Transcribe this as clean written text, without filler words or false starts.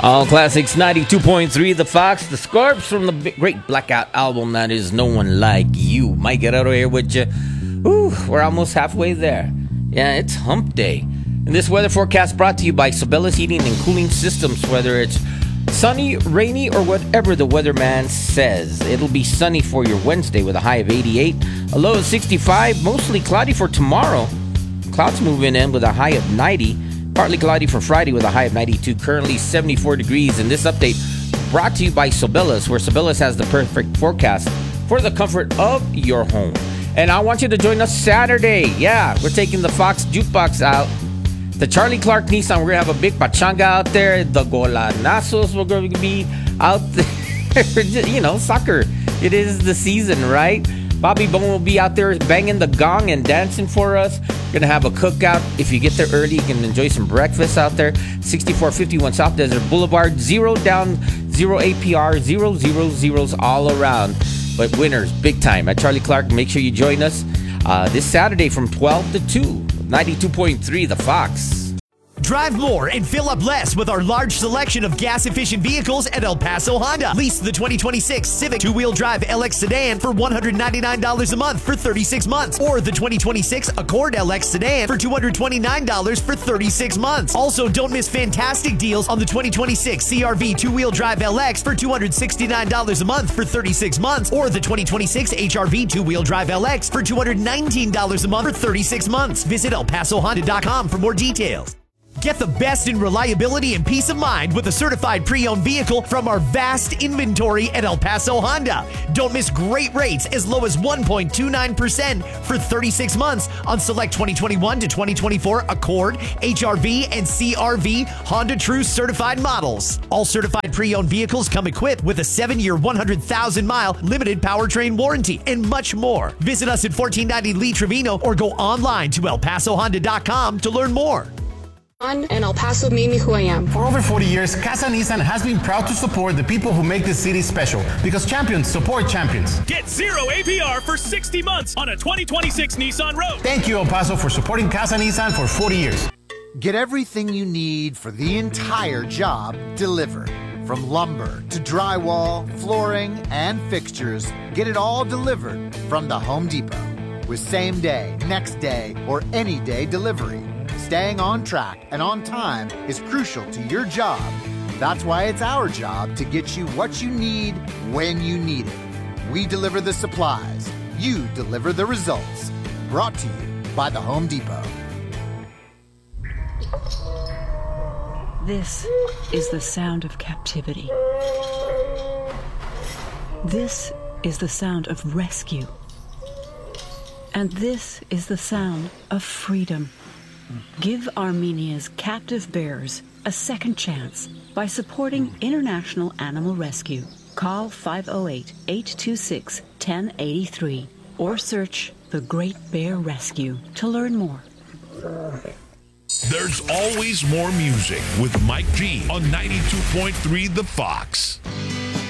All Classics 92.3, The Fox, the Scorps from the great Blackout album that is No One Like You. Mike Guerrero here with you. Ooh, we're almost halfway there. Yeah, it's hump day. And this weather forecast brought to you by Sabella's Heating and Cooling Systems. Whether it's sunny, rainy, or whatever the weatherman says, it'll be sunny for your Wednesday with a high of 88, a low of 65, mostly cloudy for tomorrow. Clouds moving in with a high of 90. Partly cloudy for Friday with a high of 92, currently 74 degrees. And this update brought to you by Sabella's, where Sabella's has the perfect forecast for the comfort of your home. And I want you to join us Saturday. Yeah, we're taking the Fox Jukebox out. The Charlie Clark Nissan, we're going to have a big pachanga out there. The Golanazos, we're going to be out there. You know, soccer. It is the season, right? Bobby Bone will be out there banging the gong and dancing for us. We're going to have a cookout. If you get there early, you can enjoy some breakfast out there. 6451 South Desert Boulevard. 0 down, 0 APR, 0 zeros all around. But winners, big time. At Charlie Clark, make sure you join us this Saturday from 12 to 2. 92.3, The Fox. Drive more and fill up less with our large selection of gas-efficient vehicles at El Paso Honda. Lease the 2026 Civic two-wheel drive LX sedan for $199 a month for 36 months. Or the 2026 Accord LX sedan for $229 for 36 months. Also, don't miss fantastic deals on the 2026 CRV two-wheel drive LX for $269 a month for 36 months. Or the 2026 HRV two-wheel drive LX for $219 a month for 36 months. Visit ElPasoHonda.com for more details. Get the best in reliability and peace of mind with a certified pre-owned vehicle from our vast inventory at El Paso Honda. Don't miss great rates as low as 1.29% for 36 months on select 2021 to 2024 Accord, HRV, and CRV Honda True certified models. All certified pre-owned vehicles come equipped with a 7-year, 100,000-mile limited powertrain warranty and much more. Visit us at 1490 Lee Trevino or go online to ElPasoHonda.com to learn more. And El Paso made me who I am. For over 40 years, Casa Nissan has been proud to support the people who make this city special, because champions support champions. Get 0 APR for 60 months on a 2026 Nissan Rogue. Thank you, El Paso, for supporting Casa Nissan for 40 years. Get everything you need for the entire job delivered. From lumber to drywall, flooring, and fixtures, get it all delivered from the Home Depot. With same day, next day, or any day delivery. Staying on track and on time is crucial to your job. That's why it's our job to get you what you need when you need it. We deliver the supplies. You deliver the results. Brought to you by the Home Depot. This is the sound of captivity. This is the sound of rescue. And this is the sound of freedom. Give Armenia's captive bears a second chance by supporting International Animal Rescue. Call 508-826-1083 or search The Great Bear Rescue to learn more. There's always more music with Mike G on 92.3 The Fox.